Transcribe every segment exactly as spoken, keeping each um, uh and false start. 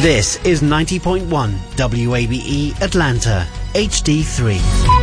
This is ninety point one W A B E Atlanta, H D three.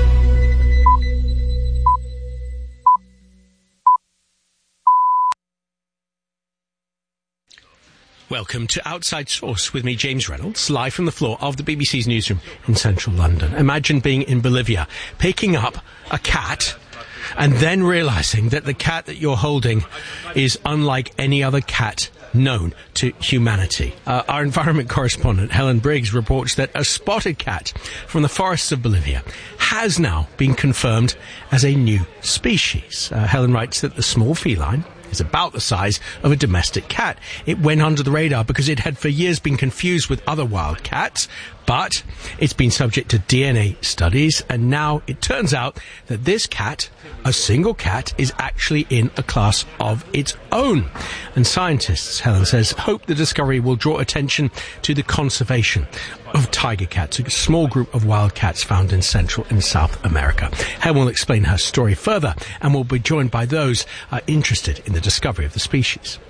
Welcome to Outside Source with me, James Reynolds, live from the floor of the B B C's newsroom in central London. Imagine being in Bolivia, picking up a cat, and then realising that the cat that you're holding is unlike any other cat known to humanity. Uh, our environment correspondent, Helen Briggs, reports that a spotted cat from the forests of Bolivia has now been confirmed as a new species. Uh, Helen writes that the small feline is about the size of a domestic cat. It went under the radar because it had for years been confused with other wild cats, but it's been subject to D N A studies, and now it turns out that this cat, a single cat, is actually in a class of its own. And scientists, Helen says, hope the discovery will draw attention to the conservation of tiger cats, a small group of wild cats found in Central and South America. Helen will explain her story further and will be joined by those uh, interested in the discovery of the species.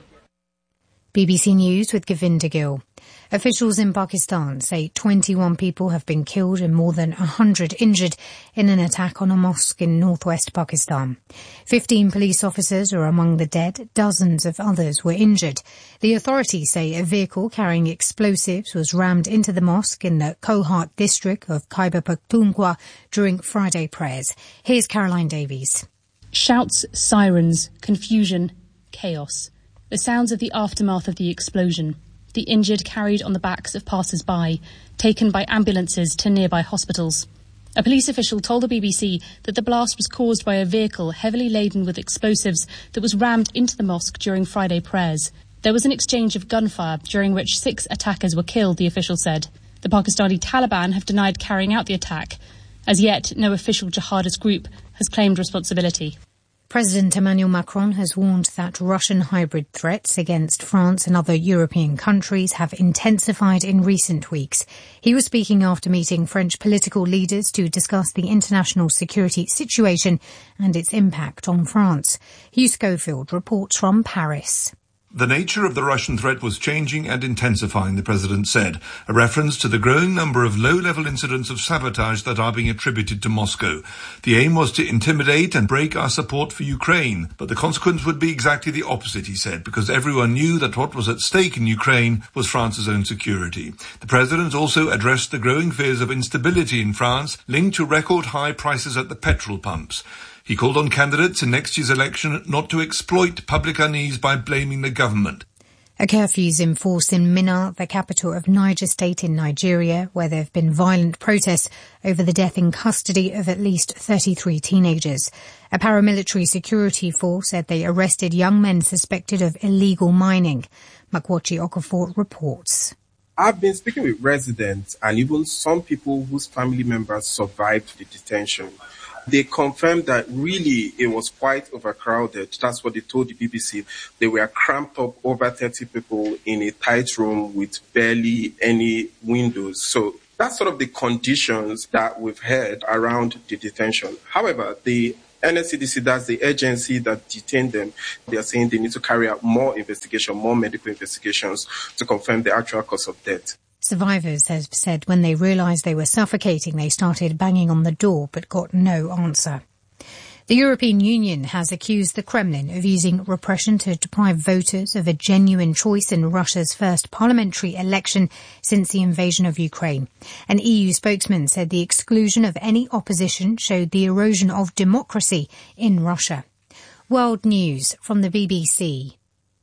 B B C News with Govinda Gill. Officials in Pakistan say twenty-one people have been killed and more than one hundred injured in an attack on a mosque in northwest Pakistan. fifteen police officers are among the dead. Dozens of others were injured. The authorities say a vehicle carrying explosives was rammed into the mosque in the Kohat district of Khyber Pakhtunkhwa during Friday prayers. Here's Caroline Davies. Shouts, sirens, confusion, chaos. The sounds of the aftermath of the explosion. The injured carried on the backs of passers-by, taken by ambulances to nearby hospitals. A police official told the B B C that the blast was caused by a vehicle heavily laden with explosives that was rammed into the mosque during Friday prayers. There was an exchange of gunfire, during which six attackers were killed, the official said. The Pakistani Taliban have denied carrying out the attack. As yet, no official jihadist group has claimed responsibility. President Emmanuel Macron has warned that Russian hybrid threats against France and other European countries have intensified in recent weeks. He was speaking after meeting French political leaders to discuss the international security situation and its impact on France. Hugh Schofield reports from Paris. The nature of the Russian threat was changing and intensifying, the president said, a reference to the growing number of low-level incidents of sabotage that are being attributed to Moscow. The aim was to intimidate and break our support for Ukraine, but the consequence would be exactly the opposite, he said, because everyone knew that what was at stake in Ukraine was France's own security. The president also addressed the growing fears of instability in France linked to record-high prices at the petrol pumps. He called on candidates in next year's election not to exploit public unease by blaming the government. A curfew is in force in Minna, the capital of Niger State in Nigeria, where there have been violent protests over the death in custody of at least thirty-three teenagers. A paramilitary security force said they arrested young men suspected of illegal mining. Makwachi Okafor reports. I've been speaking with residents and even some people whose family members survived the detention. They confirmed that really it was quite overcrowded. That's what they told the B B C. They were cramped up, over thirty people in a tight room with barely any windows. So that's sort of the conditions that we've heard around the detention. However, the N S C D C, that's the agency that detained them, they are saying they need to carry out more investigation, more medical investigations to confirm the actual cause of death. Survivors have said when they realised they were suffocating, they started banging on the door but got no answer. The European Union has accused the Kremlin of using repression to deprive voters of a genuine choice in Russia's first parliamentary election since the invasion of Ukraine. An E U spokesman said the exclusion of any opposition showed the erosion of democracy in Russia. World News from the B B C.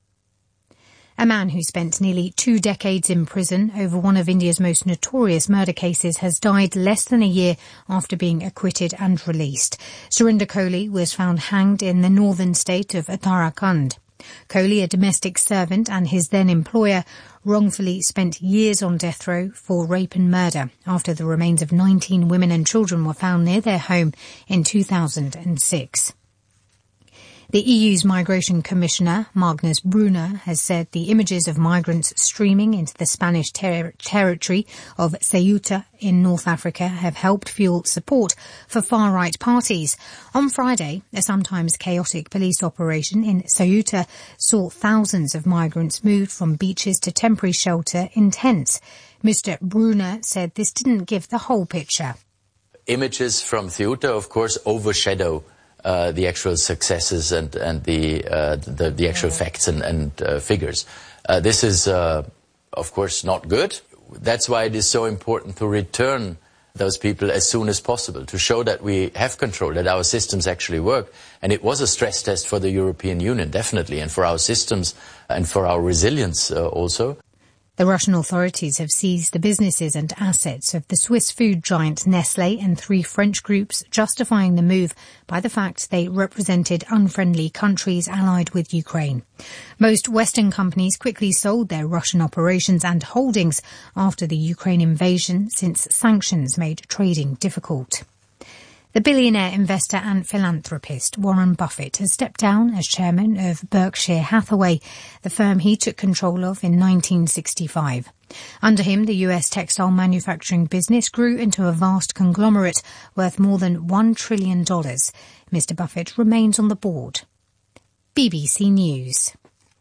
A man who spent nearly two decades in prison over one of India's most notorious murder cases has died less than a year after being acquitted and released. Surinder Kohli was found hanged in the northern state of Uttarakhand. Kohli, a domestic servant, and his then-employer wrongfully spent years on death row for rape and murder after the remains of nineteen women and children were found near their home in two thousand six. The E U's Migration Commissioner, Magnus Brunner, has said the images of migrants streaming into the Spanish ter- territory of Ceuta in North Africa have helped fuel support for far-right parties. On Friday, a sometimes chaotic police operation in Ceuta saw thousands of migrants moved from beaches to temporary shelter in tents. Mister Brunner said this didn't give the whole picture. Images from Ceuta, of course, overshadow Uh, the actual successes and, and the, uh, the the actual facts and, and uh, figures. Uh, this is, uh, of course, not good. That's why it is so important to return those people as soon as possible, to show that we have control, that our systems actually work. And it was a stress test for the European Union, definitely, and for our systems and for our resilience uh, also. The Russian authorities have seized the businesses and assets of the Swiss food giant Nestlé and three French groups, justifying the move by the fact they represented unfriendly countries allied with Ukraine. Most Western companies quickly sold their Russian operations and holdings after the Ukraine invasion, since sanctions made trading difficult. The billionaire investor and philanthropist Warren Buffett has stepped down as chairman of Berkshire Hathaway, the firm he took control of in nineteen sixty-five. Under him, the U S textile manufacturing business grew into a vast conglomerate worth more than one trillion dollars. Mister Buffett remains on the board. B B C News.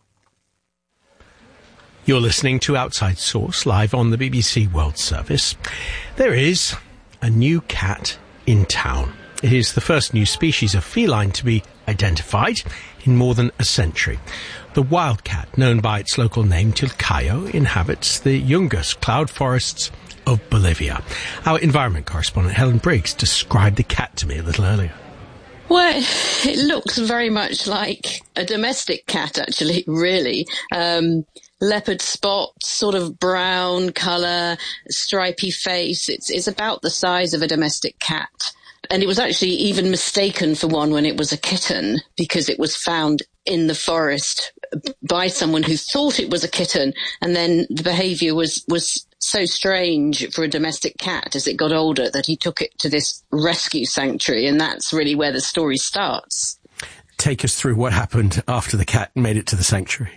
You're listening to Outside Source, live on the B B C World Service. There is a new cat in town. It is the first new species of feline to be identified in more than a century. The wildcat, known by its local name Tilcayo, inhabits the Yungas cloud forests of Bolivia. Our environment correspondent Helen Briggs described the cat to me a little earlier. Well, it looks very much like a domestic cat, actually, really. Um, leopard spots, sort of brown colour, stripy face. It's, it's about the size of a domestic cat. And it was actually even mistaken for one when it was a kitten, because it was found in the forest by someone who thought it was a kitten. And then the behaviour was, was so strange for a domestic cat as it got older that he took it to this rescue sanctuary. And that's really where the story starts. Take us through what happened after the cat made it to the sanctuary.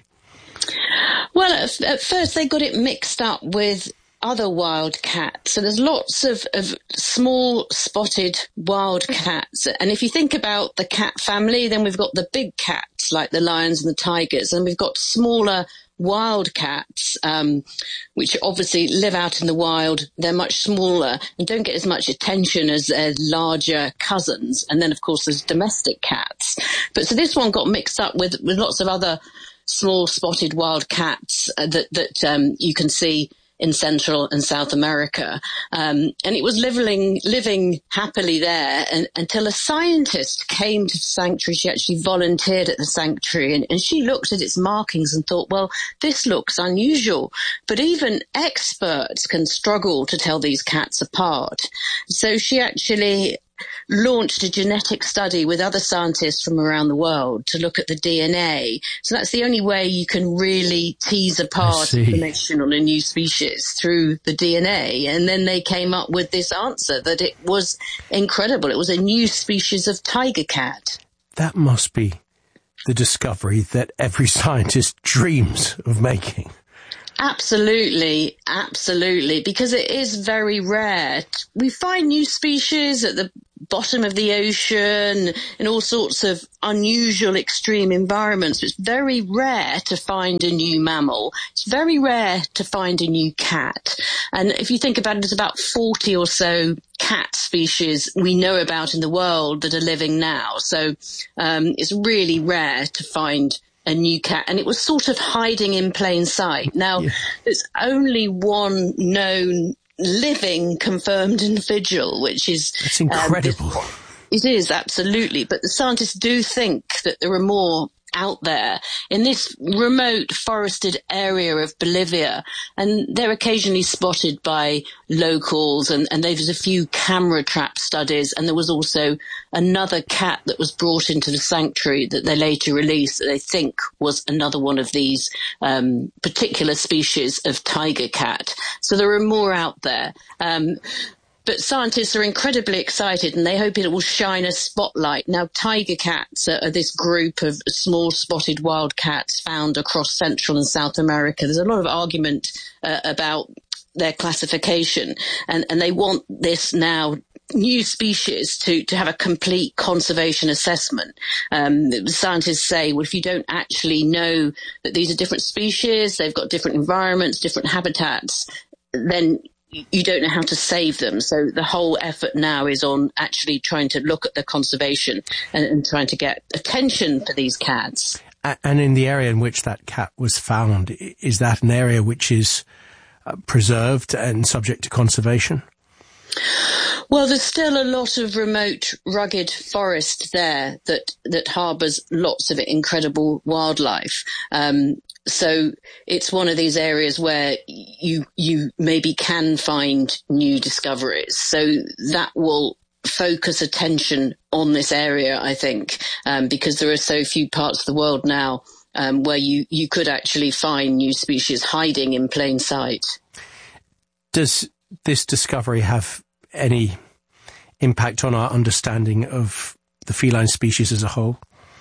Well, at, at first they got it mixed up with other wild cats. So there's lots of, of small spotted wild cats. And if you think about the cat family, then we've got the big cats like the lions and the tigers, and we've got smaller wild cats, um, which obviously live out in the wild. They're much smaller and don't get as much attention as their larger cousins. And then, of course, there's domestic cats. But so this one got mixed up with, with lots of other small spotted wild cats uh, that, that um, you can see in Central and South America. Um, and it was living, living happily there and, until a scientist came to the sanctuary. She actually volunteered at the sanctuary, and, and she looked at its markings and thought, well, this looks unusual. But even experts can struggle to tell these cats apart. So she actually launched a genetic study with other scientists from around the world to look at the D N A. So that's the only way you can really tease apart information on a new species, through the D N A. And then they came up with this answer that it was incredible. It was a new species of tiger cat. That must be the discovery that every scientist dreams of making. Absolutely, absolutely, because it is very rare. We find new species at the bottom of the ocean in all sorts of unusual extreme environments. It's very rare to find a new mammal. It's very rare to find a new cat. And if you think about it, there's about forty or so cat species we know about in the world that are living now. So um, it's really rare to find a new cat, and it was sort of hiding in plain sight. Now, yeah. There's only one known living confirmed individual, which is... That's incredible. Um, it is, absolutely. But the scientists do think that there are more out there in this remote forested area of Bolivia, and they're occasionally spotted by locals, and, and there's a few camera trap studies, and there was also another cat that was brought into the sanctuary that they later released that they think was another one of these um, particular species of tiger cat. So there are more out there. Um, but scientists are incredibly excited, and they hope it will shine a spotlight. Now, tiger cats are, are this group of small spotted wild cats found across Central and South America. There's a lot of argument uh, about their classification, and, and they want this now new species to, to have a complete conservation assessment. Um, scientists say, well, if you don't actually know that these are different species, they've got different environments, different habitats, then you don't know how to save them. So the whole effort now is on actually trying to look at the conservation and, and trying to get attention for these cats. And in the area in which that cat was found, is that an area which is uh, preserved and subject to conservation? Well, there's still a lot of remote, rugged forest there that, that harbours lots of incredible wildlife. Um, so it's one of these areas where you, you maybe can find new discoveries. So that will focus attention on this area, I think, um, because there are so few parts of the world now um, where you, you could actually find new species hiding in plain sight. Does this discovery have any impact on our understanding of the feline species as a whole?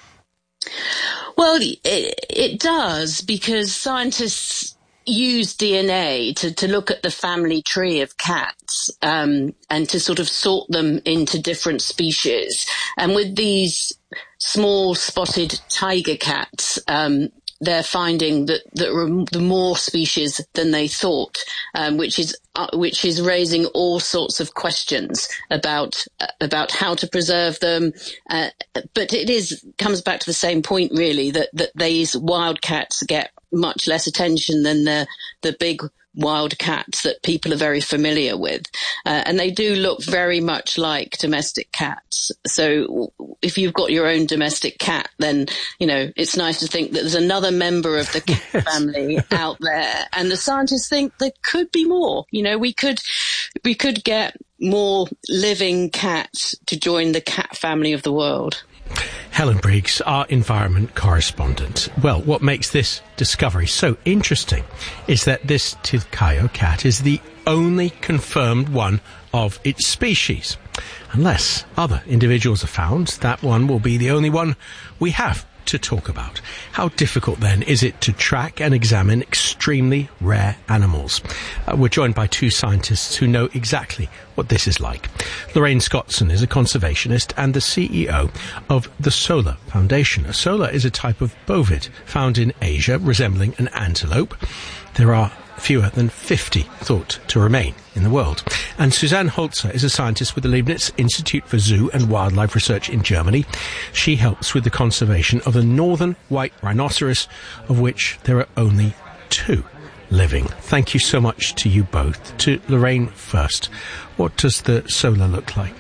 Well, it, it does, because scientists use D N A to, to look at the family tree of cats um, and to sort of sort them into different species. And with these small spotted tiger cats, um, they're finding that there are the more species than they thought, um, which is uh, which is raising all sorts of questions about uh, about how to preserve them. Uh, but it is comes back to the same point, really, that that these wildcats get much less attention than the the big wild cats that people are very familiar with. Uh, and they do look very much like domestic cats. So if you've got your own domestic cat, then, you know, it's nice to think that there's another member of the cat yes. family out there. And the scientists think there could be more. You know, we could, we could get more living cats to join the cat family of the world. Helen Briggs, our environment correspondent. Well, what makes this discovery so interesting is that this Tircaio cat is the only confirmed one of its species. Unless other individuals are found, that one will be the only one we have to talk about. How difficult, then, is it to track and examine extremely rare animals? Uh, we're joined by two scientists who know exactly what this is like. Lorraine Scottson is a conservationist and the C E O of the Solar Foundation. A solar is a type of bovid found in Asia resembling an antelope. There are fewer than fifty thought to remain in the world. And Suzanne Holzer is a scientist with the Leibniz Institute for Zoo and Wildlife Research in Germany. She helps with the conservation of the northern white rhinoceros, of which there are only two living. Thank you so much to you both. To Lorraine first, what does the solar look like?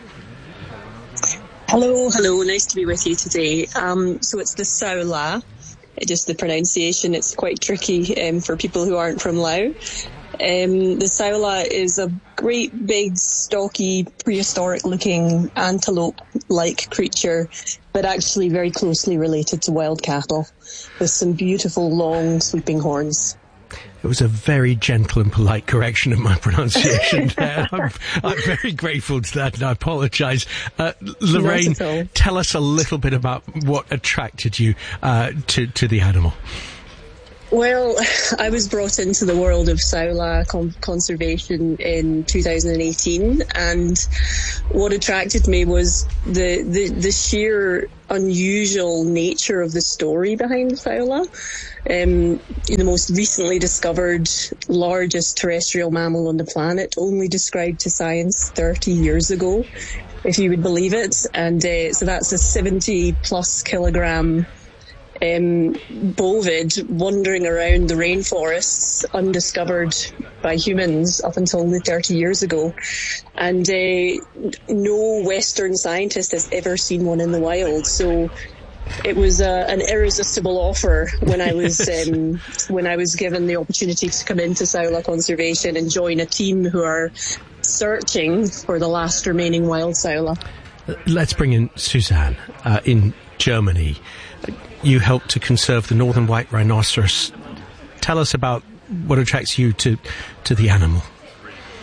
Hello, hello, nice to be with you today. Um, so it's the Saola. Just the pronunciation, it's quite tricky um, for people who aren't from Laos. Um, the Saola is a great, big, stocky, prehistoric-looking antelope-like creature, but actually very closely related to wild cattle, with some beautiful, long, sweeping horns. It was a very gentle and polite correction of my pronunciation there. I'm, I'm very grateful to that, and I apologise. Uh, Lorraine, tell us a little bit about what attracted you uh, to, to the animal. Well, I was brought into the world of Saola con- conservation in two thousand eighteen, and what attracted me was the, the, the sheer unusual nature of the story behind Saola. Um, the most recently discovered largest terrestrial mammal on the planet, only described to science thirty years ago, if you would believe it. And uh, so that's a seventy plus kilogram Um, bovid wandering around the rainforests undiscovered by humans up until only thirty years ago. And uh, no Western scientist has ever seen one in the wild. So it was uh, an irresistible offer when I was um, when I was given the opportunity to come into Saola Conservation and join a team who are searching for the last remaining wild Saola. Let's bring in Suzanne uh, in Germany. You helped to conserve the northern white rhinoceros. Tell us about what attracts you to, to the animal.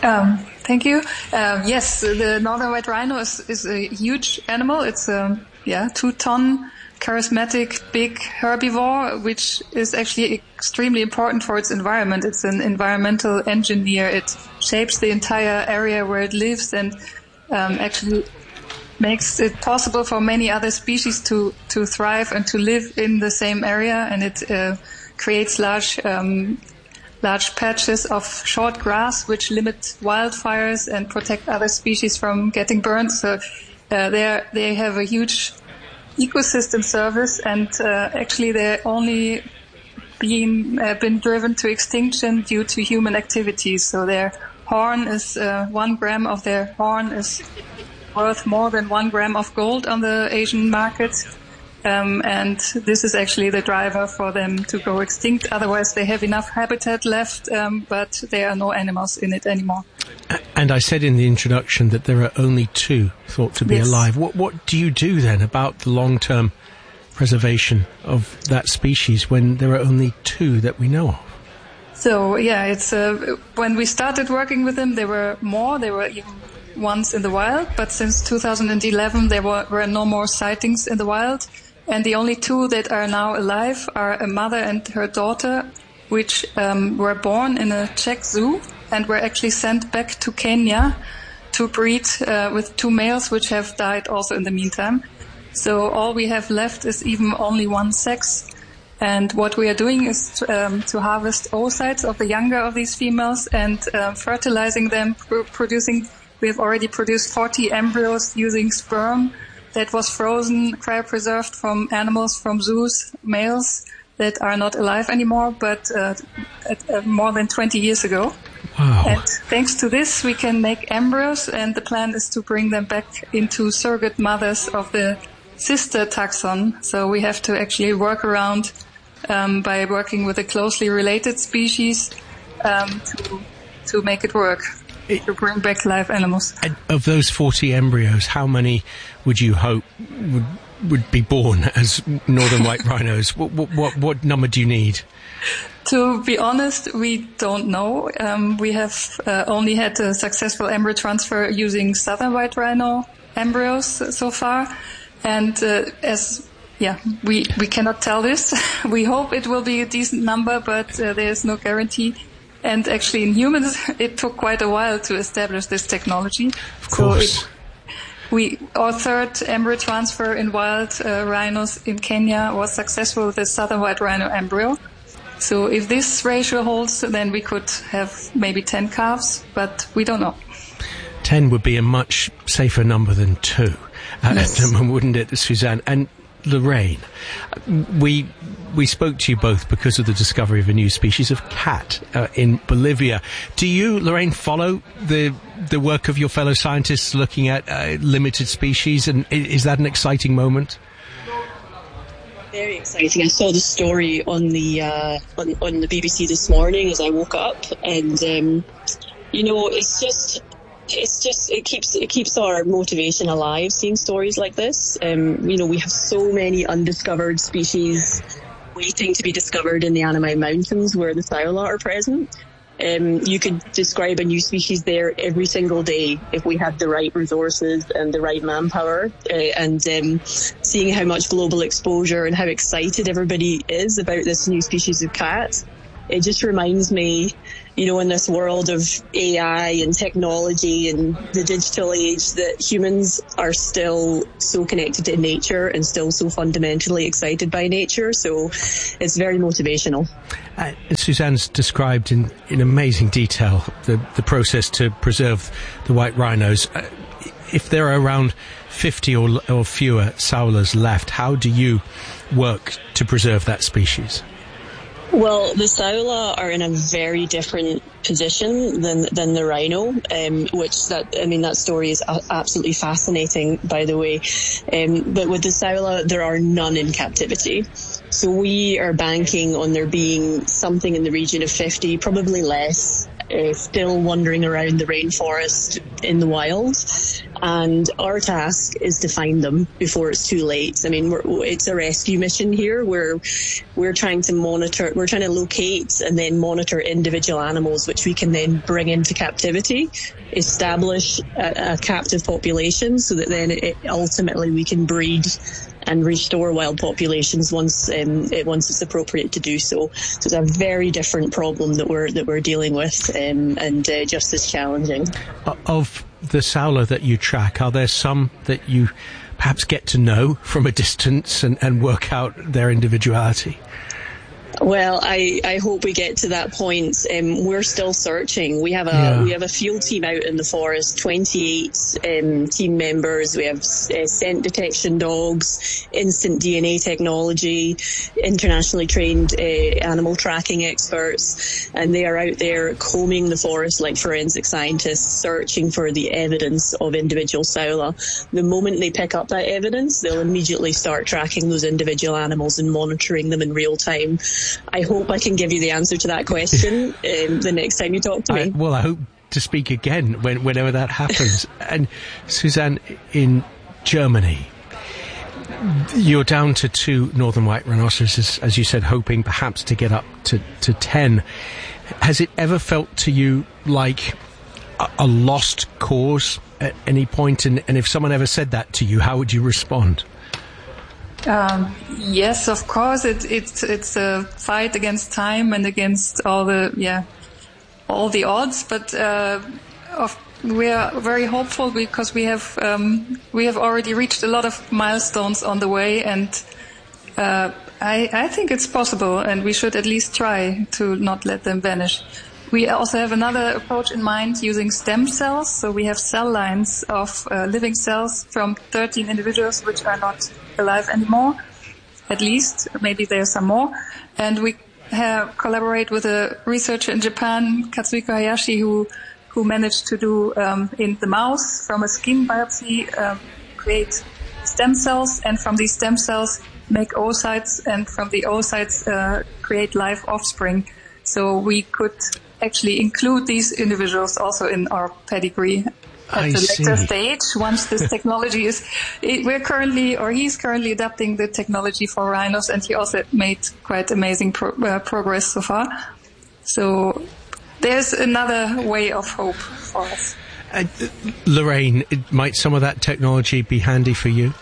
Um, thank you. Um, yes, the northern white rhino is, is a huge animal. It's a yeah two-ton, charismatic, big herbivore, which is actually extremely important for its environment. It's an environmental engineer. It shapes the entire area where it lives and um, actually makes it possible for many other species to, to thrive and to live in the same area. And it uh, creates large um, large patches of short grass which limit wildfires and protect other species from getting burned. So uh, they they have a huge ecosystem service, and uh, actually they're only being uh, been driven to extinction due to human activities. So their horn is uh, one gram of their horn is worth more than one gram of gold on the Asian market. Um, and this is actually the driver for them to go extinct. Otherwise, they have enough habitat left, um, but there are no animals in it anymore. And I said in the introduction that there are only two thought to be yes. alive. What, what do you do then about the long-term preservation of that species when there are only two that we know of? So, yeah, it's uh, when we started working with them, there were more. There were even ones in the wild, but since two thousand eleven, there were, were no more sightings in the wild. And the only two that are now alive are a mother and her daughter, which um, were born in a Czech zoo and were actually sent back to Kenya to breed uh, with two males, which have died also in the meantime. So all we have left is even only one sex. And what we are doing is to, um, to harvest oocytes of the younger of these females and uh, fertilizing them, pr- producing. We have already produced forty embryos using sperm that was frozen, cryopreserved from animals from zoos, males that are not alive anymore, but uh, at, uh, more than twenty years ago. Wow. And thanks to this, we can make embryos, and the plan is to bring them back into surrogate mothers of the sister taxon. So we have to actually work around um, by working with a closely related species um, to to make it work. To bring back live animals. And of those forty embryos, how many would you hope would would be born as northern white rhinos? What, what what what number do you need? To be honest, we don't know. Um, we have uh, only had a successful embryo transfer using southern white rhino embryos so far, and uh, as yeah, we we cannot tell this. We hope it will be a decent number, but uh, there is no guarantee. And actually, in humans, it took quite a while to establish this technology. Of course. So it, we, our third embryo transfer in wild uh, rhinos in Kenya was successful with the southern white rhino embryo. So if this ratio holds, then we could have maybe ten calves, but we don't know. Ten would be a much safer number than two, uh, yes. wouldn't it, Suzanne? And Lorraine, we we spoke to you both because of the discovery of a new species of cat uh, in Bolivia. Do you, Lorraine, follow the the work of your fellow scientists looking at uh, limited species, and is that an exciting moment? Very exciting. I saw the story on the uh, on, on the B B C this morning as I woke up, and um, you know, it's just. It's just, it keeps, it keeps our motivation alive, seeing stories like this. Um, you know, we have so many undiscovered species waiting to be discovered in the Anamai Mountains where the Saola are present. Um, you could describe a new species there every single day if we had the right resources and the right manpower. Uh, and um, seeing how much global exposure and how excited everybody is about this new species of cat, it just reminds me, you know, in this world of A I and technology and the digital age, that humans are still so connected to nature and still so fundamentally excited by nature. So it's very motivational. Uh, Suzanne's described in, in amazing detail the, the process to preserve the white rhinos. Uh, if there are around fifty or, or fewer Saolas left, how do you work to preserve that species? Well, the Saola are in a very different position than than the rhino, um, which that I mean that story is a- absolutely fascinating, by the way. Um, but with the Saola, there are none in captivity, so we are banking on there being something in the region of fifty, probably less, uh, still wandering around the rainforest in the wild. And our task is to find them before it's too late. I mean, we're, it's a rescue mission here. We're we're trying to monitor, we're trying to locate and then monitor individual animals, which we can then bring into captivity, establish a, a captive population, so that then it, ultimately we can breed and restore wild populations once um, it, once it's appropriate to do so. So it's a very different problem that we're that we're dealing with, um, and uh, just as challenging. Of the Saola that you track, are there some that you perhaps get to know from a distance and, and work out their individuality? Well, I, I hope we get to that point. Um, we're still searching. We have a yeah. we have a field team out in the forest, twenty-eight um, team members. We have uh, scent detection dogs, instant D N A technology, internationally trained uh, animal tracking experts, and they are out there combing the forest like forensic scientists, searching for the evidence of individual Saola. The moment they pick up that evidence, they'll immediately start tracking those individual animals and monitoring them in real time. I hope I can give you the answer to that question um, the next time you talk to me. I, well, I hope to speak again when, whenever that happens. And Suzanne, in Germany, you're down to two northern white rhinoceroses, as you said, hoping perhaps to get up to, to ten. Has it ever felt to you like a, a lost cause at any point? And, and if someone ever said that to you, how would you respond? Um, yes, of course. It, it's it's a fight against time and against all the yeah all the odds. But uh, of, we are very hopeful because we have um, we have already reached a lot of milestones on the way, and uh, I I think it's possible, and we should at least try to not let them vanish. We also have another approach in mind using stem cells. So we have cell lines of uh, living cells from thirteen individuals which are not alive anymore, at least. Maybe there are some more. And we have collaborate with a researcher in Japan, Katsuhiko Hayashi, who who managed to do um, in the mouse from a skin biopsy um, create stem cells, and from these stem cells make oocytes, and from the oocytes uh, create live offspring. So we could actually include these individuals also in our pedigree at I the see. later stage. Once this technology is, it, we're currently, or he's currently adapting the technology for rhinos, and he also made quite amazing pro, uh, progress so far. So there's another way of hope for us. Uh, Lorraine, might some of that technology be handy for you?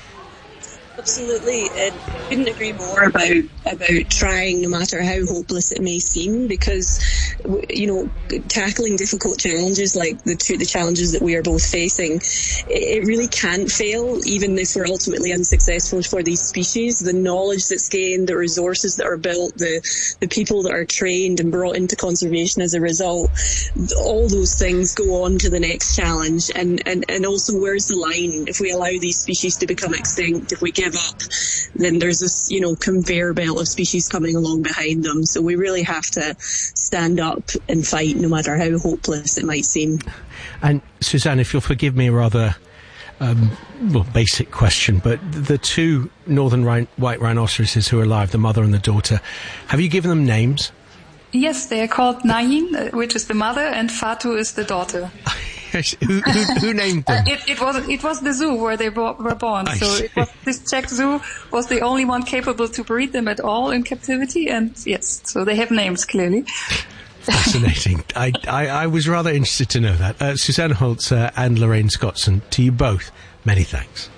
Absolutely, and I couldn't agree more about about trying, no matter how hopeless it may seem, because you know, tackling difficult challenges like the two the challenges that we are both facing, it, it really can't fail, even if we're ultimately unsuccessful for these species. The knowledge that's gained, the resources that are built, the the people that are trained and brought into conservation as a result, all those things go on to the next challenge. And and and also, where's the line? If we allow these species to become extinct, if we give up, then there's this, you know, conveyor belt of species coming along behind them. So we really have to stand up and fight, no matter how hopeless it might seem. And Suzanne, if you'll forgive me a rather um, well, basic question, but the two northern rhin- white rhinoceroses who are alive, the mother and the daughter, have you given them names? Yes, they are called Nayin, which is the mother, and Fatu is the daughter. who, who, who named them? Uh, it, it was it was the zoo where they bo- were born. I so see. it was, this Czech zoo was the only one capable to breed them at all in captivity. And yes, so they have names clearly. Fascinating. I, I, I was rather interested to know that. Uh, Suzanne Holzer and Lorraine Scottson, to you both, many thanks.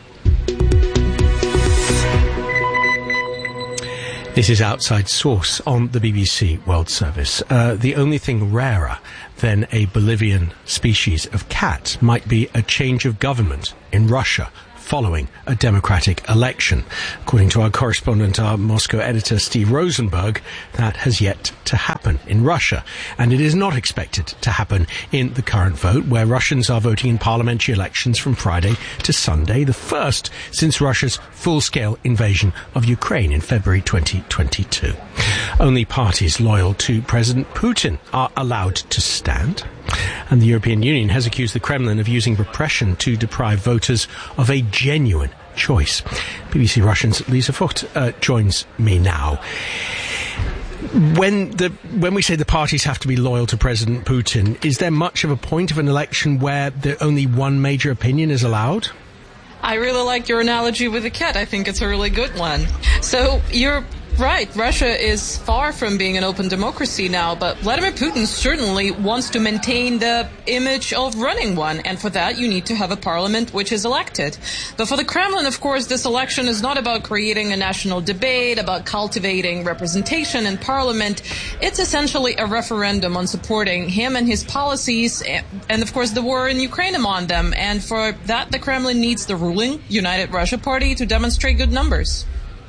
This is Outside Source on the B B C World Service. Uh, the only thing rarer than a Bolivian species of cat might be a change of government in Russia following a democratic election. According to our correspondent, our Moscow editor, Steve Rosenberg, that has yet to happen in Russia. And it is not expected to happen in the current vote, where Russians are voting in parliamentary elections from Friday to Sunday, the first since Russia's full-scale invasion of Ukraine in February twenty twenty-two. Only parties loyal to President Putin are allowed to stand. And the European Union has accused the Kremlin of using repression to deprive voters of a genuine choice. B B C Russian's Lisa Vogt uh, joins me now. When the when we say the parties have to be loyal to President Putin, is there much of a point of an election where the only one major opinion is allowed? I really like your analogy with the cat. I think it's a really good one. So you're right. Russia is far from being an open democracy now, but Vladimir Putin certainly wants to maintain the image of running one. And for that, you need to have a parliament which is elected. But for the Kremlin, of course, this election is not about creating a national debate, about cultivating representation in parliament. It's essentially a referendum on supporting him and his policies, and of course, the war in Ukraine among them. And for that, the Kremlin needs the ruling United Russia Party to demonstrate good numbers.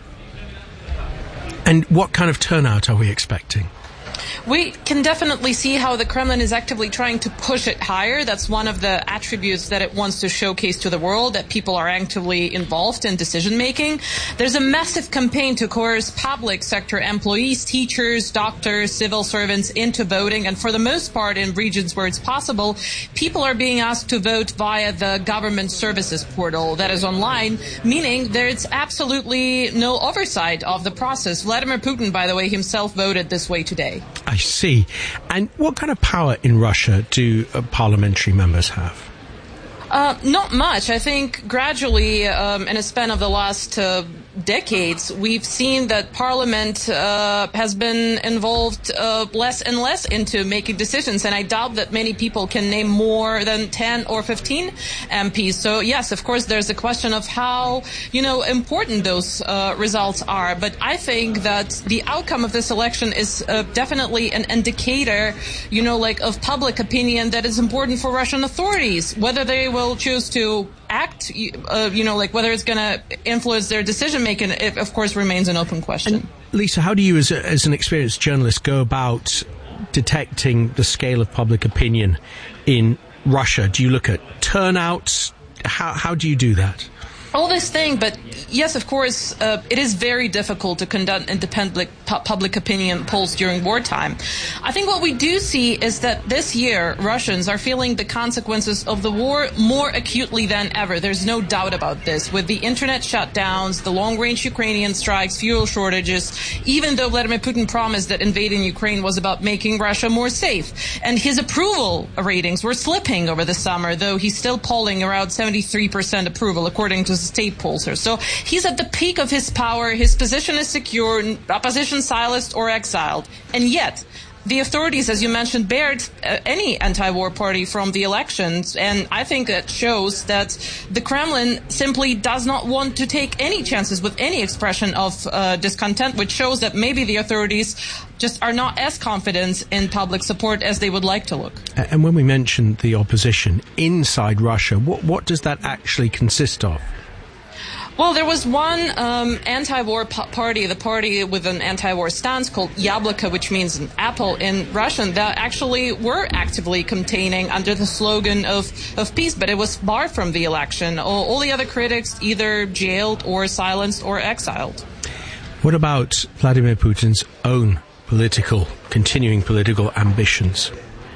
And what kind of turnout are we expecting? We can definitely see how the Kremlin is actively trying to push it higher. That's one of the attributes that it wants to showcase to the world, that people are actively involved in decision-making. There's a massive campaign to coerce public sector employees, teachers, doctors, civil servants into voting. And for the most part, in regions where it's possible, people are being asked to vote via the government services portal that is online, meaning there's absolutely no oversight of the process. Vladimir Putin, by the way, himself voted this way today. I see. And what kind of power in Russia do uh, parliamentary members have? Uh, not much. I think gradually, um, in a span of the last uh, decades, we've seen that Parliament uh, has been involved uh, less and less into making decisions, and I doubt that many people can name more than ten or fifteen M Ps. So yes, of course, there's a question of how, you know, important those uh, results are. But I think that the outcome of this election is uh, definitely an indicator, you know, like of public opinion that is important for Russian authorities, whether they will choose to act, uh, you know, like whether it's going to influence their decision making, it of course remains an open question. And Lisa, how do you, as, a, as an experienced journalist, go about detecting the scale of public opinion in Russia? Do you look at turnouts? How, how do you do that? All this thing, but yes, of course, uh, it is very difficult to conduct independent pu- public opinion polls during wartime. I think what we do see is that this year, Russians are feeling the consequences of the war more acutely than ever. There's no doubt about this. With the internet shutdowns, the long-range Ukrainian strikes, fuel shortages, even though Vladimir Putin promised that invading Ukraine was about making Russia more safe. And his approval ratings were slipping over the summer, though he's still polling around seventy-three percent approval, according to state pollsters. So he's at the peak of his power. His position is secure, opposition silenced or exiled. And yet, the authorities, as you mentioned, barred uh, any anti-war party from the elections. And I think that shows that the Kremlin simply does not want to take any chances with any expression of uh, discontent, which shows that maybe the authorities just are not as confident in public support as they would like to look. And when we mentioned the opposition inside Russia, what, what does that actually consist of? Well, there was one um, anti-war p- party, the party with an anti-war stance called Yabloko, which means an apple in Russian, that actually were actively campaigning under the slogan of, of peace, but it was barred from the election. All, all the other critics either jailed or silenced or exiled. What about Vladimir Putin's own political, continuing political ambitions?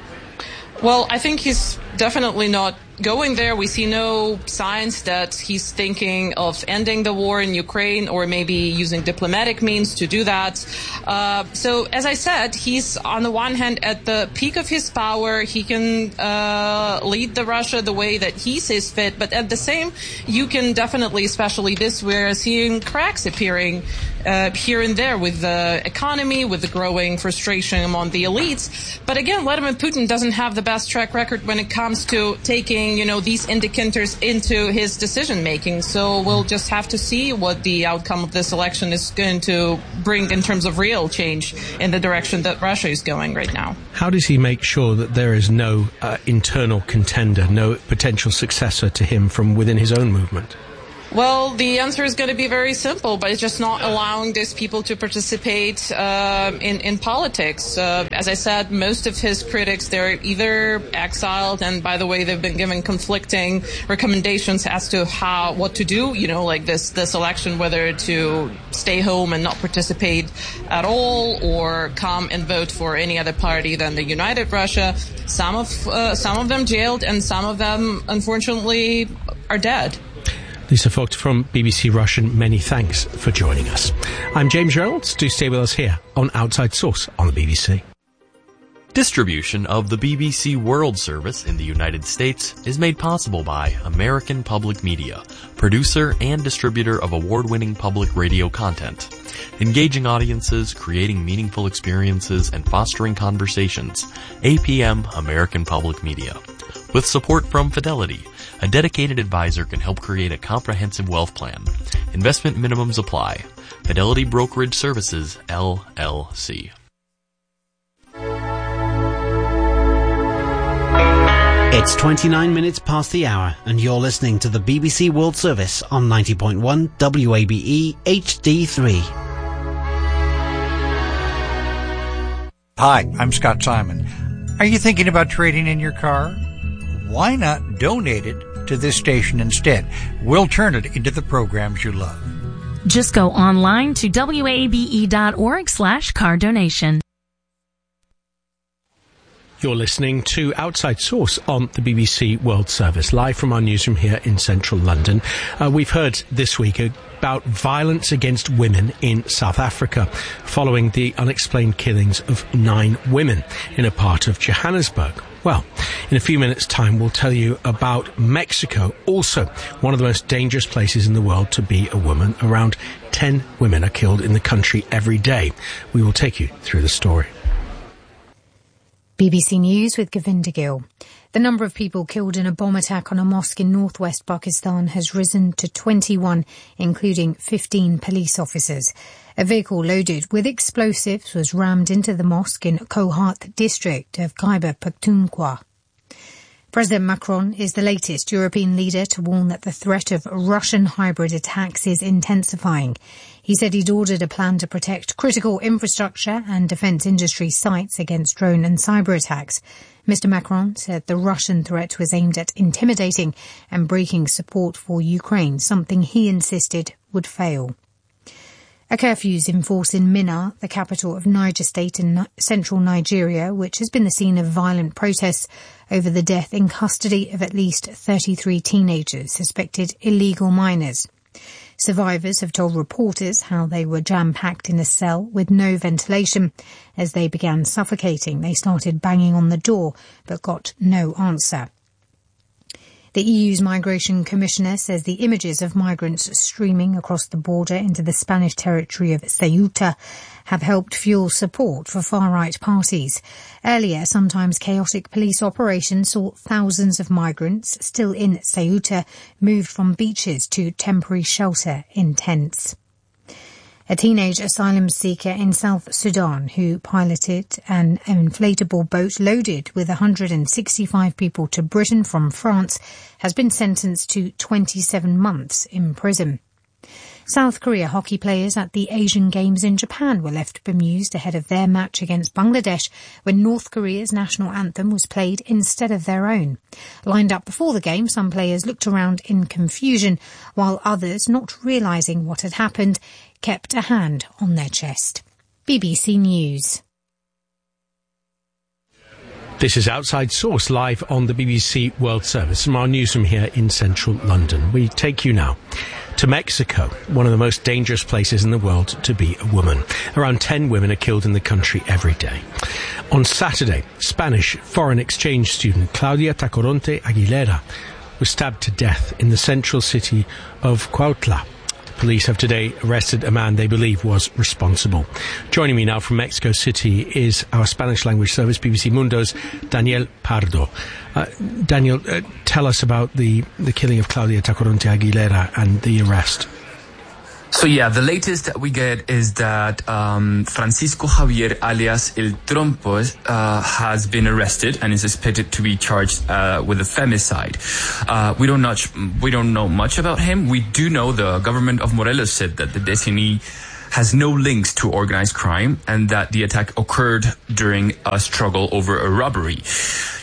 Well, I think he's definitely not going there. We see no signs that he's thinking of ending the war in Ukraine or maybe using diplomatic means to do that. Uh, so, as I said, he's on the one hand at the peak of his power. He can uh, lead the Russia the way that he sees fit. But at the same, you can definitely, especially this year, seeing cracks appearing uh, here and there with the economy, with the growing frustration among the elites. But again, Vladimir Putin doesn't have the best track record when it comes to taking, you know, these indicators into his decision making. So we'll just have to see what the outcome of this election is going to bring in terms of real change in the direction that Russia is going right now. How does he make sure that there is no uh, internal contender, no potential successor to him from within his own movement? Well, the answer is going to be very simple, but it's just not allowing these people to participate uh, in, in politics. Uh, as I said, most of his critics, they're either exiled, and by the way, they've been given conflicting recommendations as to how, what to do, you know, like this, this election, whether to stay home and not participate at all, or come and vote for any other party than the United Russia. Some of, uh, some of them jailed, and some of them, unfortunately, are dead. Lisa Vogt from B B C Russian, many thanks for joining us. I'm James Reynolds. Do stay with us here on Outside Source on the B B C. Distribution of the B B C World Service in the United States is made possible by American Public Media, producer and distributor of award-winning public radio content. Engaging audiences, creating meaningful experiences, and fostering conversations. A P M American Public Media. With support from Fidelity, a dedicated advisor can help create a comprehensive wealth plan. Investment minimums apply. Fidelity Brokerage Services, L L C. It's twenty-nine minutes past the hour, and you're listening to the B B C World Service on ninety point one W A B E H D three. Hi, I'm Scott Simon. Are you thinking about trading in your car? Why not donate it to this station instead? We'll turn it into the programs you love. Just go online to W A B E dot org slash car donation. You're listening to Outside Source on the B B C World Service, live from our newsroom here in central London. Uh, we've heard this week about violence against women in South Africa following the unexplained killings of nine women in a part of Johannesburg. Well, in a few minutes' time, we'll tell you about Mexico, also one of the most dangerous places in the world to be a woman. Around ten women are killed in the country every day. We will take you through the story. B B C News with Govinda Gill. The number of people killed in a bomb attack on a mosque in northwest Pakistan has risen to twenty-one, including fifteen police officers. A vehicle loaded with explosives was rammed into the mosque in Kohat district of Khyber Pakhtunkhwa. President Macron is the latest European leader to warn that the threat of Russian hybrid attacks is intensifying. He said he'd ordered a plan to protect critical infrastructure and defence industry sites against drone and cyber attacks. Mister Macron said the Russian threat was aimed at intimidating and breaking support for Ukraine, something he insisted would fail. A curfew's in force in Minna, the capital of Niger State in central Nigeria, which has been the scene of violent protests over the death in custody of at least thirty-three teenagers, suspected illegal minors. Survivors have told reporters how they were jam-packed in a cell with no ventilation. As they began suffocating, they started banging on the door, but got no answer. The E U's Migration Commissioner says the images of migrants streaming across the border into the Spanish territory of Ceuta have helped fuel support for far-right parties. Earlier, sometimes chaotic police operations saw thousands of migrants still in Ceuta moved from beaches to temporary shelter in tents. A teenage asylum seeker in South Sudan who piloted an inflatable boat loaded with one hundred sixty-five people to Britain from France has been sentenced to twenty-seven months in prison. South Korea hockey players at the Asian Games in Japan were left bemused ahead of their match against Bangladesh when North Korea's national anthem was played instead of their own. Lined up before the game, some players looked around in confusion, while others, not realising what had happened, kept a hand on their chest. B B C News. This is Outside Source, live on the B B C World Service from our newsroom here in central London. We take you now to Mexico, one of the most dangerous places in the world to be a woman. Around ten women are killed in the country every day. On Saturday, Spanish foreign exchange student Claudia Tacoronte Aguilera was stabbed to death in the central city of Cuautla. Police have today arrested a man they believe was responsible. Joining me now from Mexico City is our Spanish language service, B B C Mundo's Daniel Pardo. Uh, Daniel, uh, tell us about the, the killing of Claudia Tacoronte Aguilera and the arrest. So yeah, the latest that we get is that um, Francisco Javier alias El Trompo uh, has been arrested and is expected to be charged uh, with a femicide. Uh, we don't know we don't know much about him. We do know the government of Morelos said that the designee has no links to organized crime and that the attack occurred during a struggle over a robbery.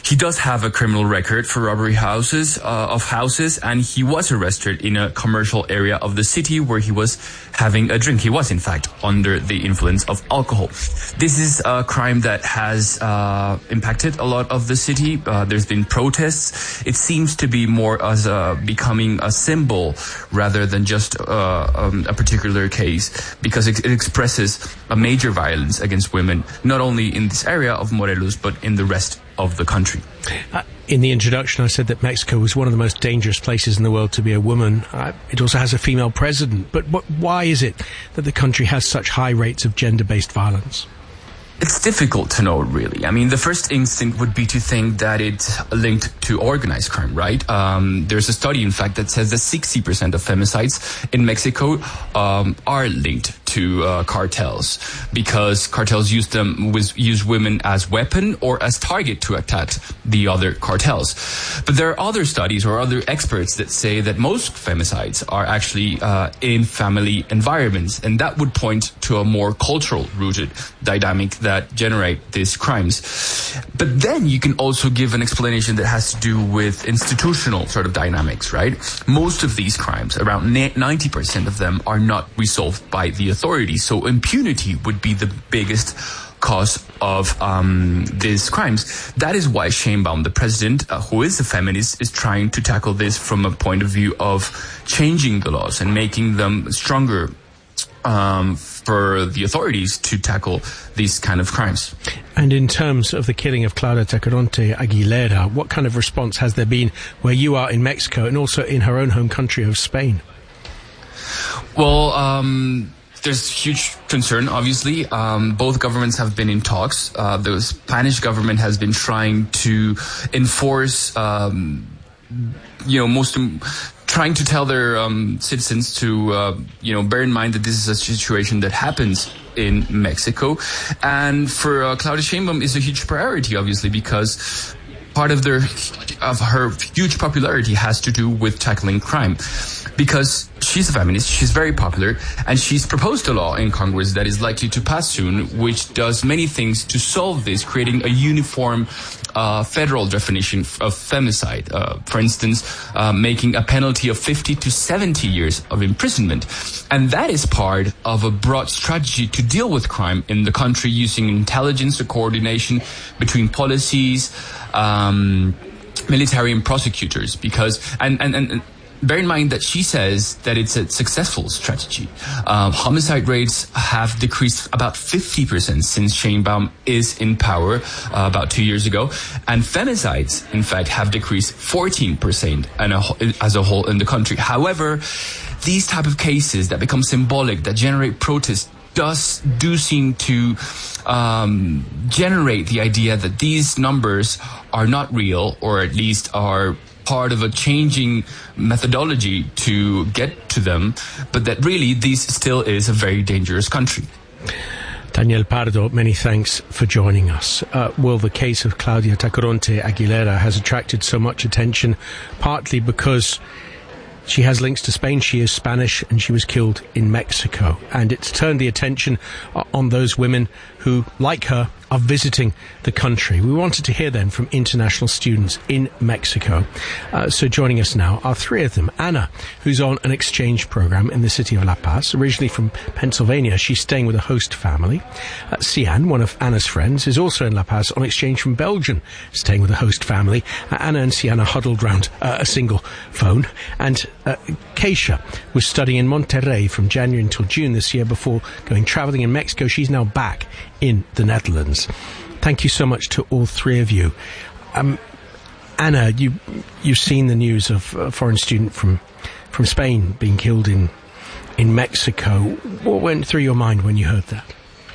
he does have a criminal record for robbery houses uh, of houses, and he was arrested in a commercial area of the city where he was having a drink. He was, in fact, under the influence of alcohol. This is a crime that has uh, impacted a lot of the city. Uh, there's been protests. It seems to be more as a, becoming a symbol rather than just uh, um, a particular case, because it, it expresses a major violence against women, not only in this area of Morelos, but in the rest of the country. Uh, in the introduction, I said that Mexico was one of the most dangerous places in the world to be a woman. Uh, it also has a female president. But what, why is it that the country has such high rates of gender-based violence? It's difficult to know, really. I mean, the first instinct would be to think that it's linked to organized crime, right? Um, there's a study, in fact, that says that sixty percent of femicides in Mexico um, are linked to uh, cartels, because cartels use them with, use women as weapon or as target to attack the other cartels. But there are other studies or other experts that say that most femicides are actually uh, in family environments, and that would point to a more cultural rooted dynamic that generate these crimes. But then you can also give an explanation that has to do with institutional sort of dynamics, right? Most of these crimes, around ninety percent of them, are not resolved by the authorities. So impunity would be the biggest cause of um, these crimes. That is why Sheinbaum, the president, uh, who is a feminist, is trying to tackle this from a point of view of changing the laws and making them stronger um, for the authorities to tackle these kind of crimes. And in terms of the killing of Claudia Tacoronte Aguilera, what kind of response has there been where you are in Mexico and also in her own home country of Spain? Well, um... there's huge concern, obviously. Um, both governments have been in talks. Uh, the Spanish government has been trying to enforce, um, you know, most, um, trying to tell their um, citizens to, uh, you know, bear in mind that this is a situation that happens in Mexico. And for uh, Claudia Sheinbaum is a huge priority, obviously, because part of their of her huge popularity has to do with tackling crime, because she's a feminist, she's very popular, and she's proposed a law in Congress that is likely to pass soon, which does many things to solve this, creating a uniform uh, federal definition of femicide. Uh, for instance, uh, making a penalty of fifty to seventy years of imprisonment. And that is part of a broad strategy to deal with crime in the country, using intelligence or coordination between policies, um, military and prosecutors, because, and, and, and bear in mind that she says that it's a successful strategy. Um, homicide rates have decreased about fifty percent since Sheinbaum is in power uh, about two years ago. And femicides, in fact, have decreased fourteen percent and a, as a whole in the country. However, these type of cases that become symbolic, that generate protests, does do seem to um, generate the idea that these numbers are not real, or at least are part of a changing methodology to get to them, but that really this still is a very dangerous country. Daniel Pardo, many thanks for joining us. Uh, well, the case of Claudia Tacoronte Aguilera has attracted so much attention, partly because she has links to Spain. She is Spanish and she was killed in Mexico. And it's turned the attention on those women who, like her, are visiting the country. We wanted to hear then from international students in Mexico. Uh, so joining us now are three of them. Anna, who's on an exchange program in the city of La Paz, originally from Pennsylvania. She's staying with a host family. Uh, Sian, one of Anna's friends, is also in La Paz on exchange from Belgium, staying with a host family. Uh, Anna and Sian are huddled round uh, a single phone. And uh, Keisha was studying in Monterrey from January until June this year before going traveling in Mexico. She's now back in the Netherlands. Thank you so much to all three of you. Um, Anna, you, you've seen the news of a foreign student from, from Spain being killed in, in Mexico. What went through your mind when you heard that?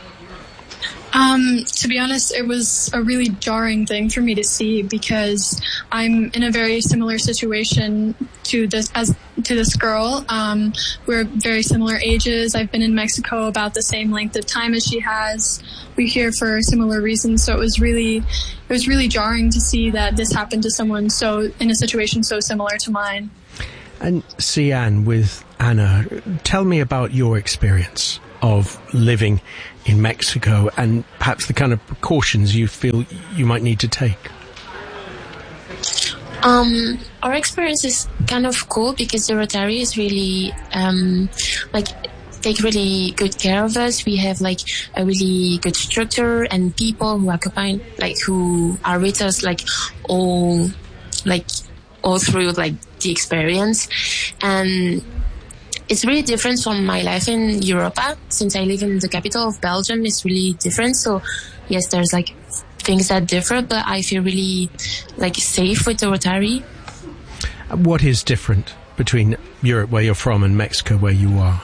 Um, to be honest, it was a really jarring thing for me to see, because I'm in a very similar situation to this as to this girl. Um, we're very similar ages. I've been in Mexico about the same length of time as she has. We're here for similar reasons, so it was really, it was really jarring to see that this happened to someone so in a situation so similar to mine. And Sian, with Anna, tell me about your experience of living in Mexico and perhaps the kind of precautions you feel you might need to take. Um, our experience is kind of cool because the Rotary is really, um, like, take really good care of us. We have like a really good structure and people who occupy, like, who are with us, like, all, like, all through, like, the experience. And it's really different from my life in Europa. Since I live in the capital of Belgium, it's really different. So, yes, there's, like, things that differ, but I feel really, like, safe with the Rotary. What is different between Europe, where you're from, and Mexico, where you are?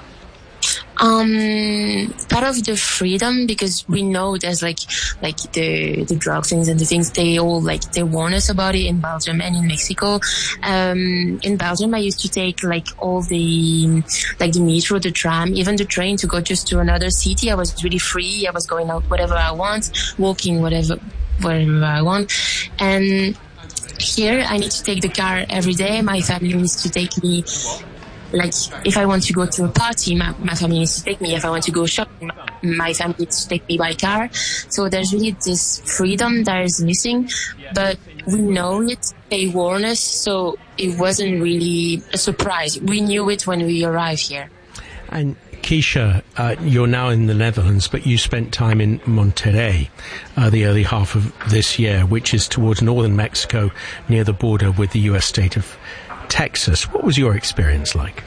Um, part of the freedom, because we know there's like, like the, the drug things and the things, they all like, they warn us about it in Belgium and in Mexico. Um, in Belgium, I used to take like all the, like the metro, the tram, even the train to go just to another city. I was really free. I was going out whatever I want, walking whatever, whatever I want. And here I need to take the car every day. My family needs to take me. Like, if I want to go to a party, my, my family needs to take me. If I want to go shopping, my family needs to take me by car. So there's really this freedom that is missing, but we know it. They warn us, so it wasn't really a surprise. We knew it when we arrived here. And Keisha, uh, you're now in the Netherlands, but you spent time in Monterrey uh, the early half of this year, which is towards northern Mexico, near the border with the U S state of Texas. What was your experience like?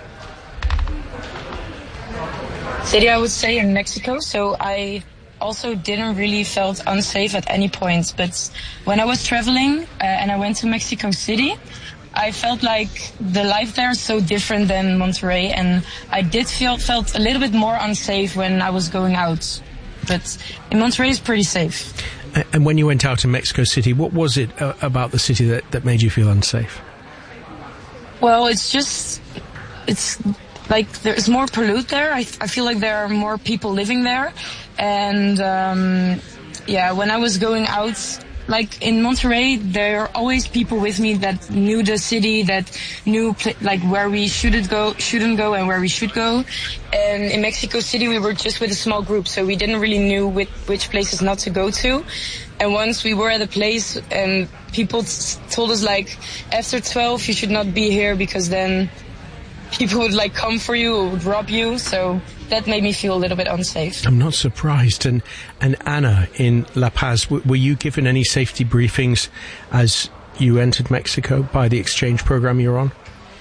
City, I would say, in Mexico. So I also didn't really felt unsafe at any point. But when I was traveling uh, and I went to Mexico City, I felt like the life there is so different than Monterrey, and I did feel felt a little bit more unsafe when I was going out. But in Monterrey, it's pretty safe. And when you went out in Mexico City, what was it uh, about the city that, that made you feel unsafe? Well, it's just, it's like there's more pollute there. I, I feel like there are more people living there. And, um, yeah, when I was going out, like in Monterrey, there are always people with me that knew the city, that knew pl- like where we shouldn't go, shouldn't go and where we should go. And in Mexico City, we were just with a small group, so we didn't really knew which, which places not to go to. And once we were at a place and people t- told us like, after twelve, you should not be here because then people would like come for you or would rob you. So that made me feel a little bit unsafe. I'm not surprised. And and Anna, in La Paz, w- were you given any safety briefings as you entered Mexico by the exchange program you're on?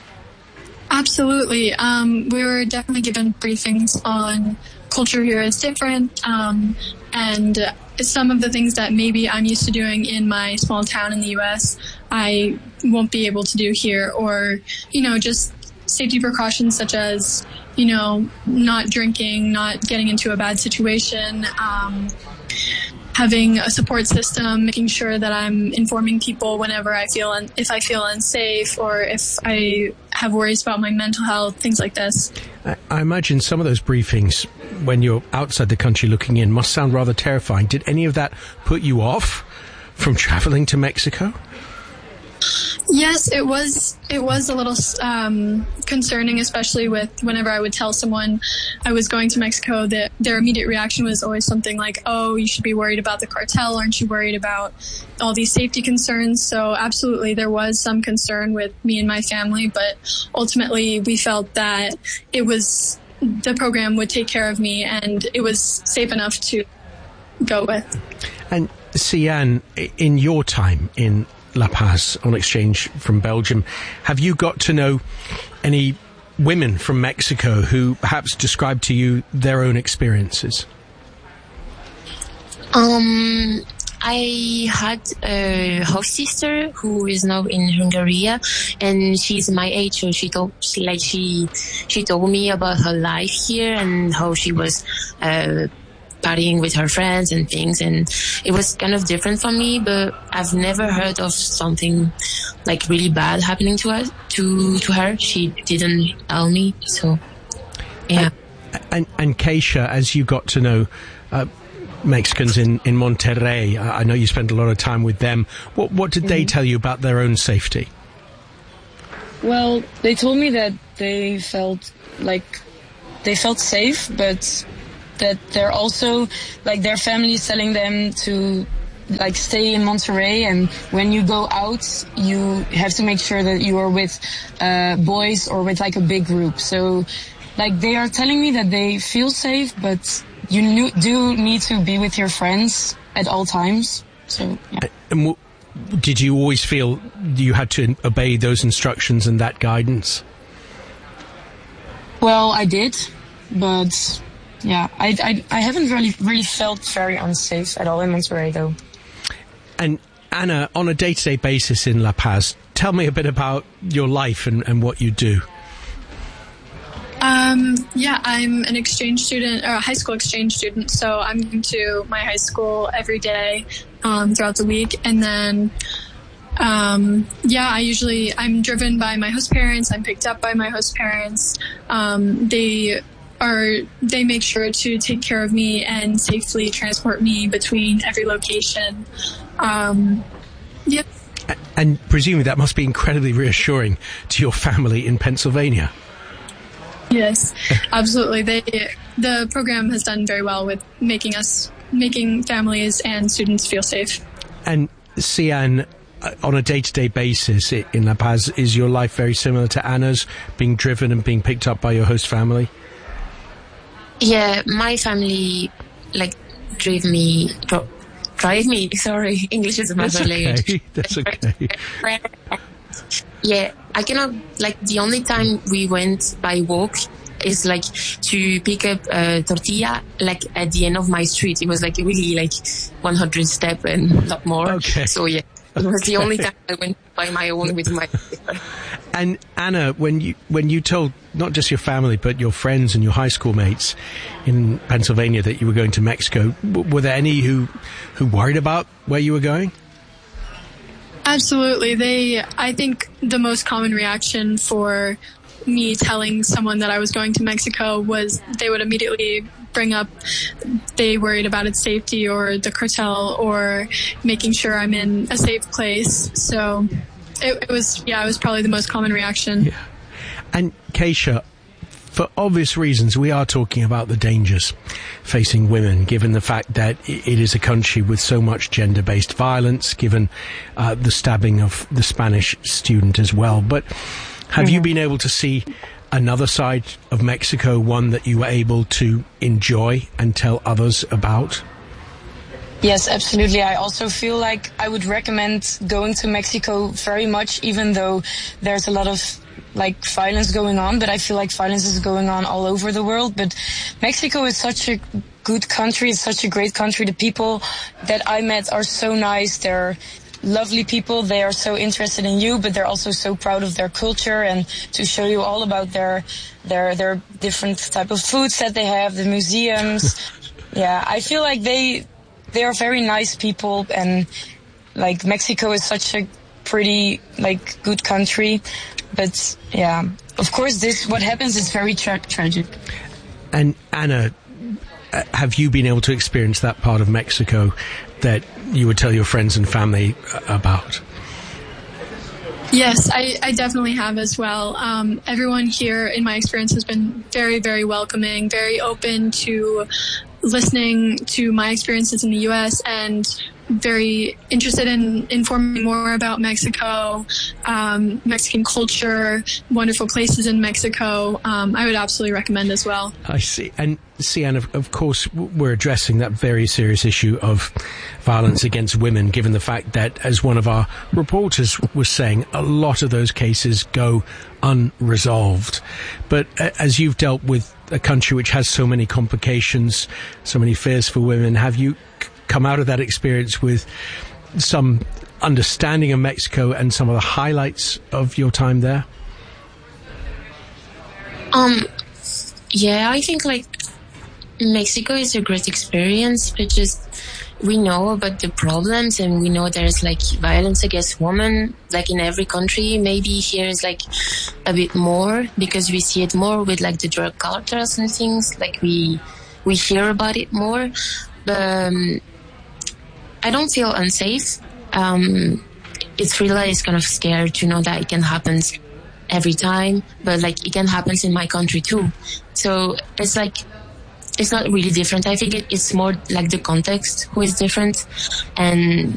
Absolutely. Um, we were definitely given briefings on culture here is different, um, and some of the things that maybe I'm used to doing in my small town in the U S, I won't be able to do here, or, you know, just safety precautions such as, you know, not drinking, not getting into a bad situation, um, having a support system, making sure that I'm informing people whenever I feel, un- if I feel unsafe or if I have worries about my mental health, things like this. I, I imagine some of those briefings, when you're outside the country looking in, must sound rather terrifying. Did any of that put you off from traveling to Mexico? Yes, it was. It was a little um, concerning, especially with whenever I would tell someone I was going to Mexico. That their immediate reaction was always something like, "Oh, you should be worried about the cartel. Aren't you worried about all these safety concerns?" So, absolutely, there was some concern with me and my family, but ultimately, we felt that it was the program would take care of me, and it was safe enough to go with. And Sian, in your time in La Paz on exchange from Belgium, have you got to know any women from Mexico who perhaps described to you their own experiences? Um, I had a host sister who is now in Hungary, and she's my age, so she told she, like she she told me about her life here and how she was uh partying with her friends and things, and it was kind of different for me, but I've never heard of something like really bad happening to her. To to her, she didn't tell me. So, yeah. And and, and Keisha, as you got to know uh, Mexicans in in Monterrey, I know you spent a lot of time with them. What what did mm-hmm. they tell you about their own safety? Well, they told me that they felt like they felt safe, but that they're also, like, their family is telling them to like stay in Monterrey, and when you go out, you have to make sure that you are with uh, boys or with like a big group. So, like they are telling me that they feel safe, but you knew, do need to be with your friends at all times. So, yeah. And w- did you always feel you had to obey those instructions and that guidance? Well, I did, but yeah, I, I, I haven't really really felt very unsafe at all in Monterrey, though. And Anna, on a day-to-day basis in La Paz, tell me a bit about your life and, and what you do. Um, yeah, I'm an exchange student, or a high school exchange student, so I'm going to my high school every day um, throughout the week, and then um, yeah, I usually, I'm driven by my host parents, I'm picked up by my host parents. Um, they are, they make sure to take care of me and safely transport me between every location. Um, yeah. And presumably that must be incredibly reassuring to your family in Pennsylvania. Yes, absolutely. They, the program has done very well with making us, making families and students feel safe. And Sian, on a day-to-day basis in La Paz, is your life very similar to Anna's, being driven and being picked up by your host family? Yeah, my family, like, drive me, dro- drive me, sorry, English is my That's language. okay, that's okay. Yeah, I cannot, like, the only time we went by walk is, like, to pick up a tortilla, like, at the end of my street. It was, like, really, like, one hundred steps and not more. Okay. So, yeah, it was the Okay. only time I went by my own with my... And Anna, when you when you told not just your family but your friends and your high school mates in Pennsylvania that you were going to Mexico, w- were there any who who worried about where you were going? Absolutely. They, I think the most common reaction for me telling someone that I was going to Mexico was they would immediately bring up they worried about its safety or the cartel or making sure I'm in a safe place. So it, it was, yeah, it was probably the most common reaction. Yeah. And Keisha, for obvious reasons, we are talking about the dangers facing women, given the fact that it is a country with so much gender-based violence, given uh, the stabbing of the Spanish student as well. But have mm-hmm. you been able to see another side of Mexico, one that you were able to enjoy and tell others about? Yes, absolutely. I also feel like I would recommend going to Mexico very much, even though there's a lot of like violence going on, but I feel like violence is going on all over the world. But Mexico is such a good country. It's such a great country. The people that I met are so nice. They're lovely people. They are so interested in you, but they're also so proud of their culture and to show you all about their, their, their different type of foods that they have, the museums. Yeah, I feel like they, they are very nice people, and like Mexico is such a pretty like good country. But yeah, of course, this what happens is very tra- tragic. And Anna, uh, have you been able to experience that part of Mexico that you would tell your friends and family about? Yes, I, I definitely have as well. Um, everyone here, in my experience, has been very, very welcoming, very open to listening to my experiences in the U S and very interested in informing more about Mexico, um, Mexican culture, wonderful places in Mexico. Um, I would absolutely recommend as well. I see. And Sian, of, of course, we're addressing that very serious issue of violence against women, given the fact that, as one of our reporters was saying, a lot of those cases go unresolved. But uh, as you've dealt with a country which has so many complications, so many fears for women, have you c- come out of that experience with some understanding of Mexico and some of the highlights of your time there? Um, yeah, I think like Mexico is a great experience, but just we know about the problems and we know there's like violence against women, like in every country. Maybe here is like a bit more because we see it more with like the drug cartels and things. Like we we hear about it more. But um, I don't feel unsafe. Um, it's really is kind of scared to know that it can happen every time, but like it can happen in my country too. So it's like it's not really different. I think it, it's more like the context who is different, and